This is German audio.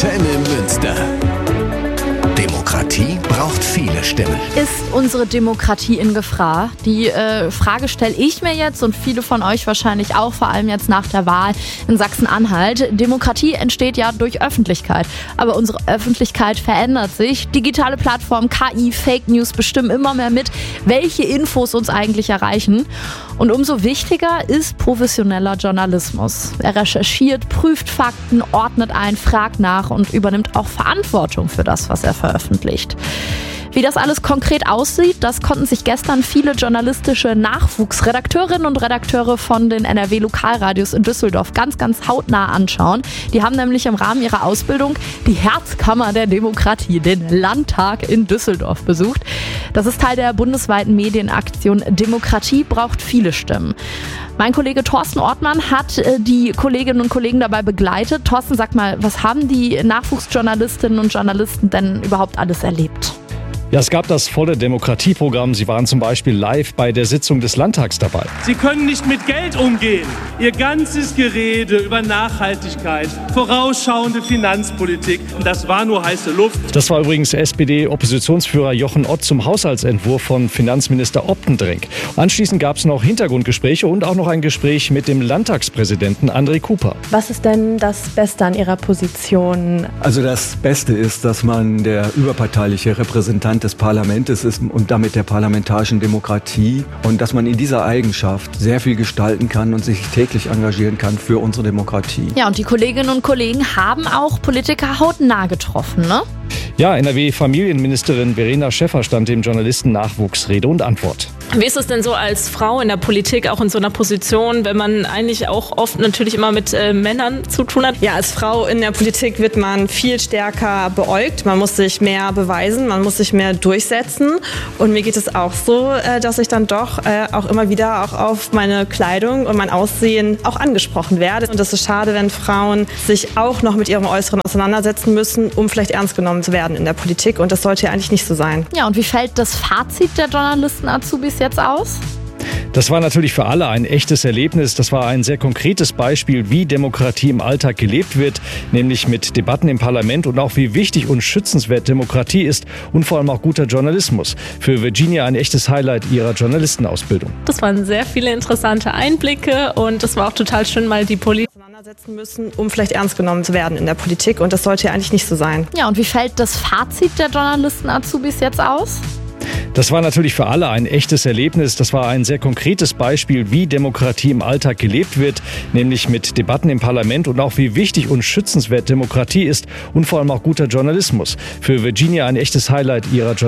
Antenne Münster. Demokratie braucht viele Stimmen. Ist unsere Demokratie in Gefahr? Die Frage stelle ich mir jetzt und viele von euch wahrscheinlich auch, vor allem jetzt nach der Wahl in Sachsen-Anhalt. Demokratie entsteht ja durch Öffentlichkeit. Aber unsere Öffentlichkeit verändert sich. Digitale Plattformen, KI, Fake News bestimmen immer mehr mit, welche Infos uns eigentlich erreichen. Und umso wichtiger ist professioneller Journalismus. Er recherchiert, prüft Fakten, ordnet ein, fragt nach und übernimmt auch Verantwortung für das, was er veröffentlicht. Wie das alles konkret aussieht, das konnten sich gestern viele journalistische Nachwuchsredakteurinnen und Redakteure von den NRW-Lokalradios in Düsseldorf ganz hautnah anschauen. Die haben nämlich im Rahmen ihrer Ausbildung die Herzkammer der Demokratie, den Landtag in Düsseldorf, besucht. Das ist Teil der bundesweiten Medienaktion Demokratie braucht viele Stimmen. Mein Kollege Thorsten Ortmann hat die Kolleginnen und Kollegen dabei begleitet. Thorsten, sag mal, was haben die Nachwuchsjournalistinnen und Journalisten denn überhaupt alles erlebt? Ja, es gab das volle Demokratieprogramm. Sie waren zum Beispiel live bei der Sitzung des Landtags dabei. Sie können nicht mit Geld umgehen. Ihr ganzes Gerede über Nachhaltigkeit, vorausschauende Finanzpolitik, das war nur heiße Luft. Das war übrigens SPD-Oppositionsführer Jochen Ott zum Haushaltsentwurf von Finanzminister Optenbrink. Anschließend gab es noch Hintergrundgespräche und auch noch ein Gespräch mit dem Landtagspräsidenten André Cooper. Was ist denn das Beste an Ihrer Position? Also das Beste ist, dass man der überparteiliche Repräsentant des Parlaments ist und damit der parlamentarischen Demokratie und dass man in dieser Eigenschaft sehr viel gestalten kann und sich täglich engagieren kann für unsere Demokratie. Ja, und die Kolleginnen und Kollegen haben auch Politiker hautnah getroffen, ne? Ja, NRW-Familienministerin Verena Schäffer stand dem Journalisten Nachwuchs Rede und Antwort. Wie ist es denn so als Frau in der Politik, auch in so einer Position, wenn man eigentlich auch oft natürlich immer mit Männern zu tun hat? Ja, als Frau in der Politik wird man viel stärker beäugt. Man muss sich mehr beweisen, man muss sich mehr durchsetzen. Und mir geht es auch so, dass ich dann doch auch immer wieder auch auf meine Kleidung und mein Aussehen auch angesprochen werde. Und es ist schade, wenn Frauen sich auch noch mit ihrem Äußeren auseinandersetzen müssen, um vielleicht ernst genommen zu werden in der Politik. Und das sollte ja eigentlich nicht so sein. Ja, und wie fällt das Fazit der Journalisten-Azubis jetzt aus? Das war natürlich für alle ein echtes Erlebnis. Das war ein sehr konkretes Beispiel, wie Demokratie im Alltag gelebt wird, nämlich mit Debatten im Parlament und auch wie wichtig und schützenswert Demokratie ist und vor allem auch guter Journalismus. Für Virginia ein echtes Highlight ihrer Journalistenausbildung. Das waren sehr viele interessante Einblicke und es war auch total schön, mal die Politik auseinandersetzen müssen, um vielleicht ernst genommen zu werden in der Politik. Und das sollte ja eigentlich nicht so sein. Ja, und wie fällt das Fazit der Journalisten-Azubis jetzt aus? Das war natürlich für alle ein echtes Erlebnis. Das war ein sehr konkretes Beispiel, wie Demokratie im Alltag gelebt wird, nämlich mit Debatten im Parlament und auch wie wichtig und schützenswert Demokratie ist und vor allem auch guter Journalismus. Für Virginia ein echtes Highlight ihrer